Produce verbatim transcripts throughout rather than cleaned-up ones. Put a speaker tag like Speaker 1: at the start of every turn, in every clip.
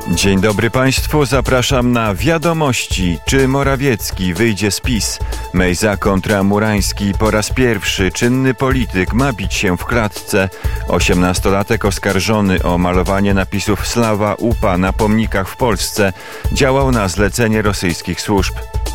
Speaker 1: Dzień dobry Państwu, zapraszam na Wiadomości. Czy Morawiecki wyjdzie z PiS? Mejza kontra Murański. Po raz pierwszy czynny polityk ma bić się w klatce. Osiemnastolatek oskarżony o malowanie napisów Slawa U P A na pomnikach w Polsce działał na zlecenie rosyjskich służb.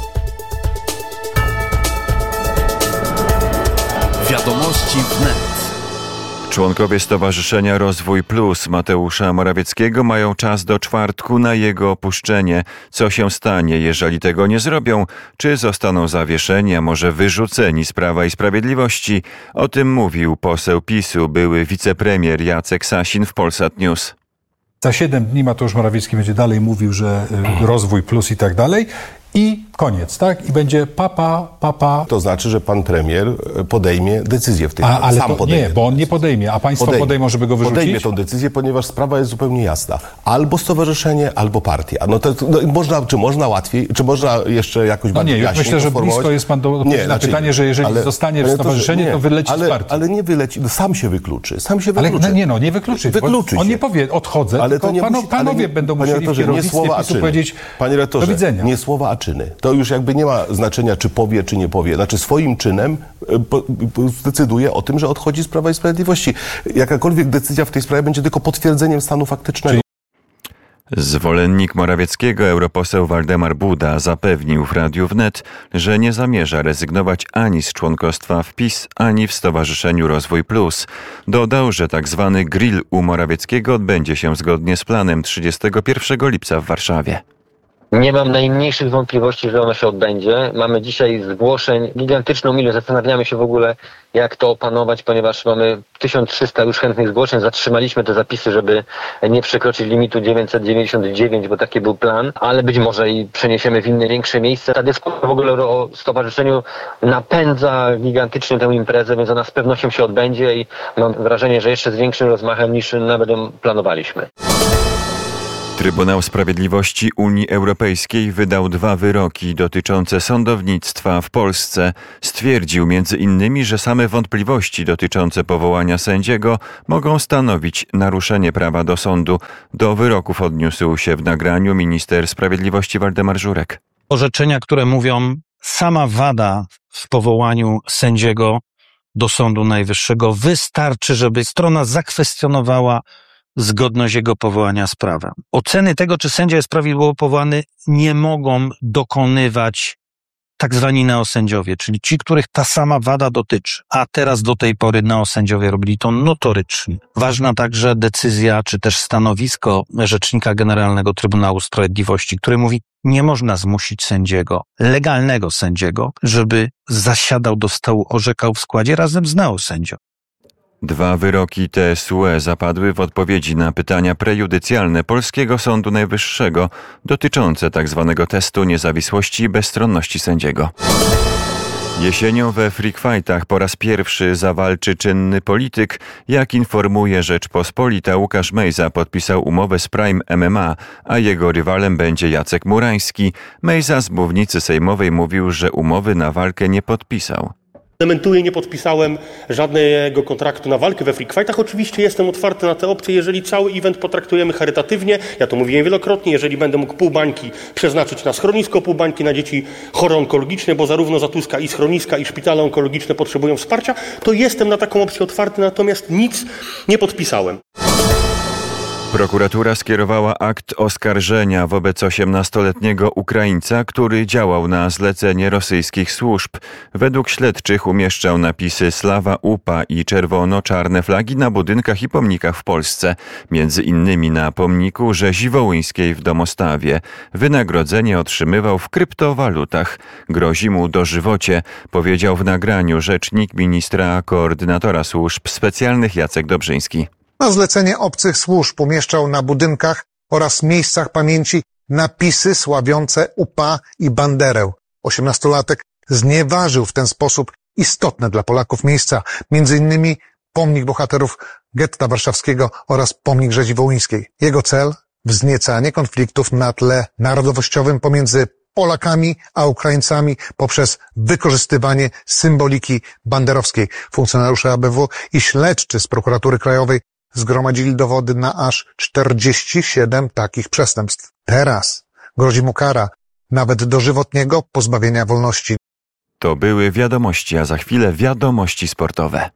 Speaker 2: Wiadomości wnet.
Speaker 1: Członkowie Stowarzyszenia Rozwój Plus Mateusza Morawieckiego mają czas do czwartku na jego opuszczenie. Co się stanie, jeżeli tego nie zrobią? Czy zostaną zawieszeni, a może wyrzuceni z Prawa i Sprawiedliwości? O tym mówił poseł PiSu, były wicepremier Jacek Sasin w Polsat News.
Speaker 3: Za siedem dni Mateusz Morawiecki będzie dalej mówił, że y, Rozwój Plus i tak dalej. I koniec, tak? I będzie papa, papa.
Speaker 4: To znaczy, że pan premier podejmie decyzję w tej sprawie.
Speaker 3: Ale
Speaker 4: Sam
Speaker 3: to,
Speaker 4: podejmie.
Speaker 3: nie, bo on nie podejmie, a państwo podejmie. podejmą, żeby go wyrzucić?
Speaker 4: Podejmie tą decyzję, ponieważ sprawa jest zupełnie jasna. Albo stowarzyszenie, albo partia. No to no, można, czy można łatwiej, czy można jeszcze jakoś
Speaker 3: no
Speaker 4: bardziej
Speaker 3: nie,
Speaker 4: jaśniej
Speaker 3: myślę, że blisko jest pan do odpowiedzi na
Speaker 4: znaczy,
Speaker 3: pytanie, że jeżeli
Speaker 4: ale,
Speaker 3: zostanie w
Speaker 4: ale
Speaker 3: stowarzyszeniu, to, nie, to wyleci
Speaker 4: ale,
Speaker 3: z partii.
Speaker 4: Ale nie wyleci, no, sam się wykluczy. Sam się
Speaker 3: ale
Speaker 4: wykluczy.
Speaker 3: no, nie no, nie wykluczy.
Speaker 4: Wykluczy
Speaker 3: on
Speaker 4: się.
Speaker 3: nie powie, odchodzę,
Speaker 4: ale
Speaker 3: tylko
Speaker 4: to nie
Speaker 3: panu,
Speaker 4: musi,
Speaker 3: panowie
Speaker 4: nie,
Speaker 3: będą
Speaker 4: panie
Speaker 3: musieli w
Speaker 4: rektorze, nie
Speaker 3: kierownictwie
Speaker 4: słowa, a
Speaker 3: PiSu
Speaker 4: czyny.
Speaker 3: powiedzieć
Speaker 4: Panie rektorze,
Speaker 3: do widzenia.
Speaker 4: Nie słowa, a czyny. To już jakby nie ma znaczenia, czy powie, czy nie powie. Znaczy swoim czynem po, po, zdecyduje o tym, że odchodzi z Prawa i Sprawiedliwości. Jakakolwiek decyzja w tej sprawie będzie tylko potwierdzeniem stanu faktycznego.
Speaker 1: Zwolennik Morawieckiego, europoseł Waldemar Buda, zapewnił w Radiu Wnet, że nie zamierza rezygnować ani z członkostwa w PiS, ani w Stowarzyszeniu Rozwój Plus. Dodał, że tak zwany grill u Morawieckiego odbędzie się zgodnie z planem trzydziestego pierwszego lipca w Warszawie.
Speaker 5: Nie mam najmniejszych wątpliwości, że ono się odbędzie. Mamy dzisiaj zgłoszeń gigantyczną ilość. Zastanawiamy się w ogóle, jak to opanować, ponieważ mamy tysiąc trzysta już chętnych zgłoszeń. Zatrzymaliśmy te zapisy, żeby nie przekroczyć limitu dziewięćset dziewięćdziesiąt dziewięć, bo taki był plan, ale być może i przeniesiemy w inne, większe miejsce. Ta dyskusja w ogóle o stowarzyszeniu napędza gigantycznie tę imprezę, więc ona z pewnością się odbędzie i mam wrażenie, że jeszcze z większym rozmachem niż nawet planowaliśmy.
Speaker 1: Trybunał Sprawiedliwości Unii Europejskiej wydał dwa wyroki dotyczące sądownictwa w Polsce. Stwierdził między innymi, że same wątpliwości dotyczące powołania sędziego mogą stanowić naruszenie prawa do sądu. Do wyroków odniósł się w nagraniu minister sprawiedliwości Waldemar Żurek.
Speaker 6: Orzeczenia, które mówią, sama wada w powołaniu sędziego do Sądu Najwyższego wystarczy, żeby strona zakwestionowała zgodność jego powołania z prawem. Oceny tego, czy sędzia jest prawidłowo powołany, nie mogą dokonywać tak zwani neosędziowie, czyli ci, których ta sama wada dotyczy. A teraz do tej pory neosędziowie robili to notorycznie. Ważna także decyzja, czy też stanowisko Rzecznika Generalnego Trybunału Sprawiedliwości, który mówi, nie można zmusić sędziego, legalnego sędziego, żeby zasiadał do stołu, orzekał w składzie razem z neosędzią.
Speaker 1: Dwa wyroki T S U E zapadły w odpowiedzi na pytania prejudycjalne Polskiego Sądu Najwyższego dotyczące tzw. testu niezawisłości i bezstronności sędziego. Jesienią we freak fightach po raz pierwszy zawalczy czynny polityk. Jak informuje Rzeczpospolita, Łukasz Mejza podpisał umowę z Prime M M A, a jego rywalem będzie Jacek Murański. Mejza z mównicy sejmowej mówił, że umowy na walkę nie podpisał.
Speaker 7: Dementuję, nie podpisałem żadnego kontraktu na walkę we freak fightach. Oczywiście jestem otwarty na te opcje, jeżeli cały event potraktujemy charytatywnie. Ja to mówiłem wielokrotnie, jeżeli będę mógł pół bańki przeznaczyć na schronisko, pół bańki na dzieci chore onkologiczne, bo zarówno Zatuska i schroniska, i szpitale onkologiczne potrzebują wsparcia, to jestem na taką opcję otwarty, natomiast nic nie podpisałem.
Speaker 1: Prokuratura skierowała akt oskarżenia wobec osiemnastoletniego Ukraińca, który działał na zlecenie rosyjskich służb. Według śledczych umieszczał napisy Slawa U P A i czerwono-czarne flagi na budynkach i pomnikach w Polsce. Między innymi na pomniku Rzezi Wołyńskiej w Domostawie. Wynagrodzenie otrzymywał w kryptowalutach. Grozi mu dożywocie, powiedział w nagraniu rzecznik ministra koordynatora służb specjalnych Jacek Dobrzyński.
Speaker 8: Na zlecenie obcych służb umieszczał na budynkach oraz miejscach pamięci napisy sławiące U P A i Banderę. Osiemnastolatek znieważył w ten sposób istotne dla Polaków miejsca, między innymi pomnik bohaterów getta warszawskiego oraz pomnik Rzezi Wołyńskiej. Jego cel? Wzniecanie konfliktów na tle narodowościowym pomiędzy Polakami a Ukraińcami poprzez wykorzystywanie symboliki banderowskiej. Funkcjonariusze A B W i śledczy z Prokuratury Krajowej zgromadzili dowody na aż czterdzieści siedem takich przestępstw. Teraz grozi mu kara nawet dożywotniego pozbawienia wolności.
Speaker 1: To były wiadomości, a za chwilę wiadomości sportowe.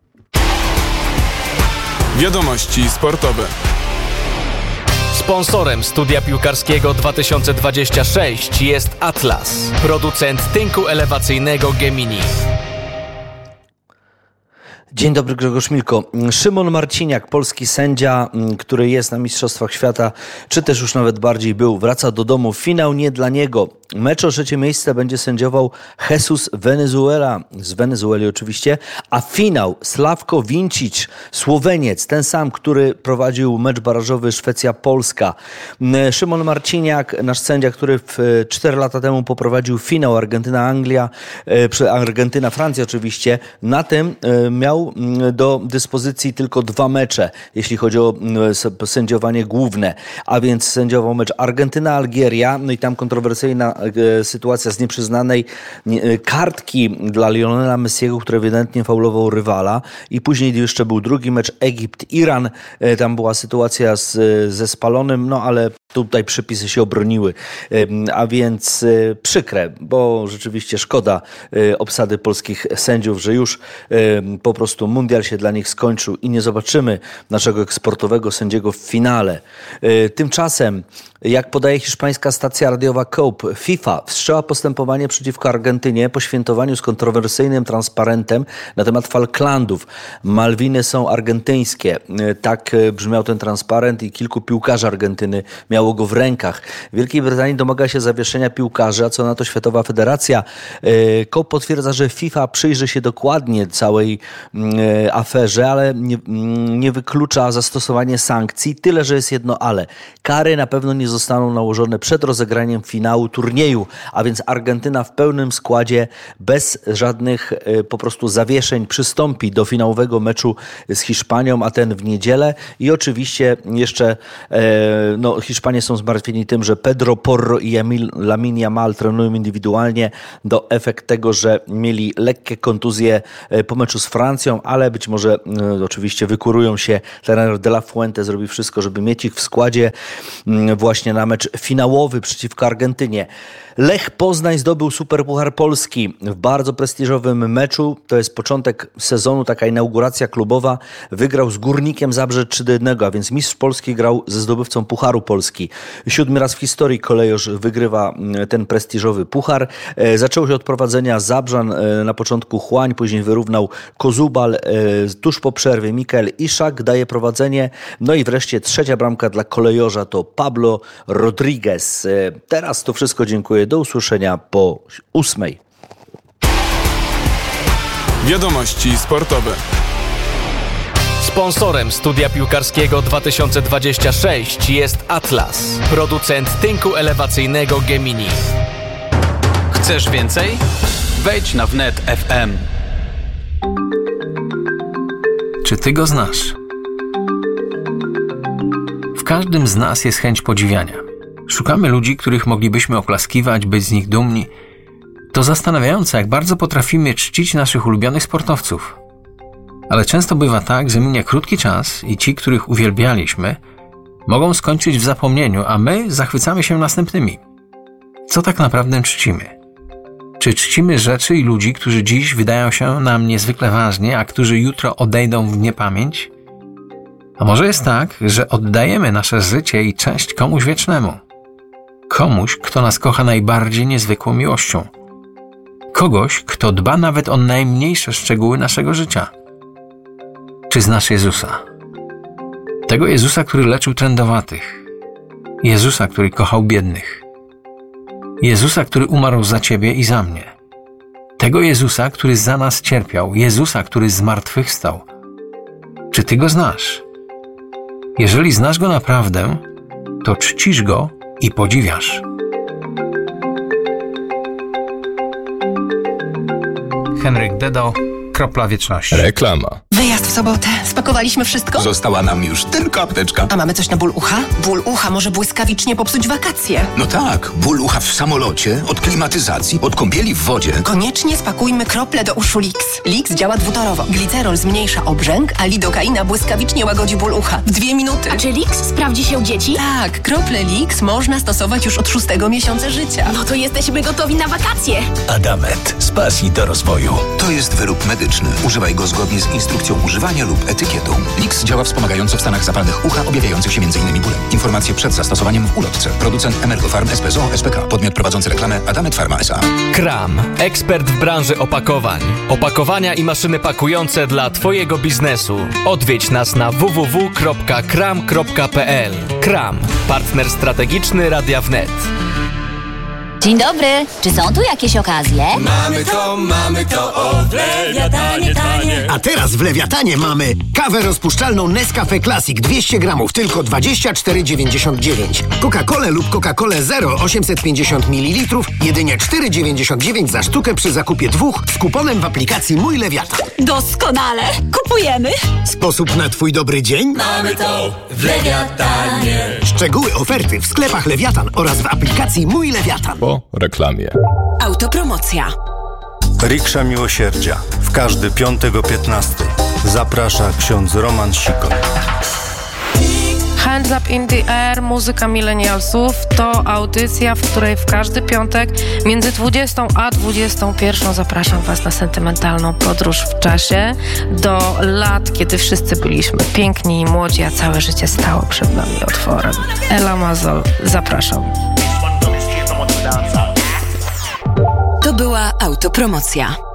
Speaker 9: Wiadomości sportowe.
Speaker 2: Sponsorem Studia Piłkarskiego dwa tysiące dwudziestego szóstego jest Atlas, producent tynku elewacyjnego Gemini.
Speaker 10: Dzień dobry, Grzegorz Milko. Szymon Marciniak, polski sędzia, który jest na Mistrzostwach Świata, czy też już nawet bardziej był, wraca do domu. Finał nie dla niego. Mecz o trzecie miejsce będzie sędziował Jesus Venezuela, z Wenezueli oczywiście, a finał Slavko Vincic, Słoweniec, ten sam, który prowadził mecz barażowy Szwecja-Polska. Szymon Marciniak, nasz sędzia, który w cztery lata temu poprowadził finał Argentyna-Anglia, Argentyna-Francja oczywiście, na tym miał do dyspozycji tylko dwa mecze, jeśli chodzi o sędziowanie główne, a więc sędziował mecz Argentyna-Algieria, no i tam kontrowersyjna sytuacja z nieprzyznanej kartki dla Lionela Messiego, który ewidentnie faulował rywala, i później jeszcze był drugi mecz Egipt-Iran, tam była sytuacja z, ze spalonym, no ale tutaj przepisy się obroniły, a więc przykre, bo rzeczywiście szkoda obsady polskich sędziów, że już po prostu mundial się dla nich skończył i nie zobaczymy naszego eksportowego sędziego w finale. Tymczasem, jak podaje hiszpańska stacja radiowa COPE, FIFA wszczęła postępowanie przeciwko Argentynie po świętowaniu z kontrowersyjnym transparentem na temat Falklandów. Malwiny są argentyńskie. Tak brzmiał ten transparent i kilku piłkarzy Argentyny miało go w rękach. W Wielkiej Brytanii domaga się zawieszenia piłkarzy, a co na to Światowa Federacja. COPE potwierdza, że FIFA przyjrzy się dokładnie całej aferze, ale nie, nie wyklucza zastosowanie sankcji. Tyle, że jest jedno ale. Kary na pewno nie zostaną nałożone przed rozegraniem finału turnieju, a więc Argentyna w pełnym składzie, bez żadnych po prostu zawieszeń przystąpi do finałowego meczu z Hiszpanią, a ten w niedzielę. I oczywiście jeszcze no, Hiszpanie są zmartwieni tym, że Pedro Porro i Emil Lamine Yamal trenują indywidualnie. Do efekt tego, że mieli lekkie kontuzje po meczu z Francją, ale być może y, oczywiście wykurują się. Trener De La Fuente zrobi wszystko, żeby mieć ich w składzie y, właśnie na mecz finałowy przeciwko Argentynie. Lech Poznań zdobył Superpuchar Polski w bardzo prestiżowym meczu. To jest początek sezonu, taka inauguracja klubowa. Wygrał z Górnikiem Zabrze trzy do jednego, a więc mistrz Polski grał ze zdobywcą Pucharu Polski. Siódmy raz w historii kolejorz wygrywa ten prestiżowy puchar. Zaczęło się od prowadzenia Zabrzan, na początku Chłań, później wyrównał Kozubal. Tuż po przerwie Mikael Iszak daje prowadzenie. No i wreszcie trzecia bramka dla kolejorza to Pablo Rodriguez. Teraz to wszystko, dziękuję. Do usłyszenia po ósmej.
Speaker 9: Wiadomości sportowe.
Speaker 2: Sponsorem Studia Piłkarskiego dwa tysiące dwudziestego szóstego jest Atlas, producent tynku elewacyjnego Gemini.
Speaker 11: Chcesz więcej? Wejdź na wnet kropka ef em.
Speaker 12: Czy ty go znasz? W każdym z nas jest chęć podziwiania. Szukamy ludzi, których moglibyśmy oklaskiwać, być z nich dumni. To zastanawiające, jak bardzo potrafimy czcić naszych ulubionych sportowców. Ale często bywa tak, że minie krótki czas i ci, których uwielbialiśmy, mogą skończyć w zapomnieniu, a my zachwycamy się następnymi. Co tak naprawdę czcimy? Czy czcimy rzeczy i ludzi, którzy dziś wydają się nam niezwykle ważni, a którzy jutro odejdą w niepamięć? A może jest tak, że oddajemy nasze życie i cześć komuś wiecznemu? Komuś, kto nas kocha najbardziej niezwykłą miłością. Kogoś, kto dba nawet o najmniejsze szczegóły naszego życia. Czy znasz Jezusa? Tego Jezusa, który leczył trędowatych. Jezusa, który kochał biednych. Jezusa, który umarł za ciebie i za mnie. Tego Jezusa, który za nas cierpiał. Jezusa, który zmartwychwstał. Czy ty go znasz? Jeżeli znasz go naprawdę, to czcisz go i podziwiasz.
Speaker 11: Henryk Dedo, Kropla Wieczności.
Speaker 13: Reklama. Wyjazd w sobotę. Spakowaliśmy wszystko?
Speaker 14: Została nam już tylko apteczka.
Speaker 13: A mamy coś na ból ucha? Ból ucha może błyskawicznie popsuć wakacje.
Speaker 14: No tak, ból ucha w samolocie, od klimatyzacji, od kąpieli w wodzie.
Speaker 13: Koniecznie spakujmy krople do uszu Lix. Lix działa dwutorowo. Glicerol zmniejsza obrzęk, a lidokaina błyskawicznie łagodzi ból ucha. W dwie minuty.
Speaker 15: A czy Lix sprawdzi się u dzieci?
Speaker 13: Tak, krople Lix można stosować już od szóstego miesiąca życia.
Speaker 15: No to jesteśmy gotowi na wakacje.
Speaker 14: Adamet. Z pasji do rozwoju. To jest wyrób medyczny. Używaj go zgodnie z instrukcją używania lub etykietą. Lix działa wspomagająco w stanach zapalnych ucha, objawiających się m.in. bólem. Informacje przed zastosowaniem w ulotce. Producent Emergofarm S P Z O S P K. Podmiot prowadzący reklamę Adamet Pharma S A.
Speaker 2: Kram. Ekspert w branży opakowań. Opakowania i maszyny pakujące dla Twojego biznesu. Odwiedź nas na w w w kropka kram kropka p l. Kram. Partner strategiczny Radia Wnet.
Speaker 15: Dzień dobry. Czy są tu jakieś okazje?
Speaker 16: Mamy to, mamy to, o w Lewiatanie tanie.
Speaker 17: A teraz w Lewiatanie mamy kawę rozpuszczalną Nescafe Classic dwieście gramów, tylko dwadzieścia cztery dziewięćdziesiąt dziewięć. Coca-Colę lub Coca-Colę Zero osiemset pięćdziesiąt mililitrów, jedynie cztery dziewięćdziesiąt dziewięć za sztukę przy zakupie dwóch z kuponem w aplikacji Mój Lewiatan.
Speaker 15: Doskonale. Kupujemy.
Speaker 17: Sposób na twój dobry dzień?
Speaker 16: Mamy to w Lewiatanie.
Speaker 17: Szczegóły oferty w sklepach Lewiatan oraz w aplikacji Mój Lewiatan.
Speaker 18: Po reklamie.
Speaker 19: Autopromocja. Riksza Miłosierdzia. W każdy piątek o piętnastej. Zaprasza ksiądz Roman Sikon.
Speaker 20: Hands Up in the Air, muzyka milenialsów to audycja, w której w każdy piątek między dwudziestą a dwudziestą pierwszą zapraszam Was na sentymentalną podróż w czasie do lat, kiedy wszyscy byliśmy piękni i młodzi, a całe życie stało przed nami otworem. Ela Mazol, zapraszam.
Speaker 19: To była autopromocja.